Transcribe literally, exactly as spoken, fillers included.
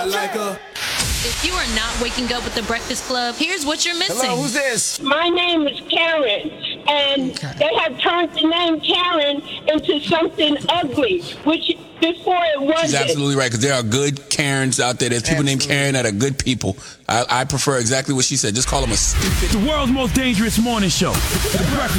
I like her. If you are not waking up with the Breakfast Club, here's what you're missing. Hello, who's this? My name is Karen, and Okay. they have turned the name Karen into something ugly, which before it wasn't. She's absolutely right, because there are good Karens out there. There's people Absolutely. named Karen that are good people. I, I prefer exactly what she said. Just call them a stupid. The world's most dangerous morning show. The Breakfast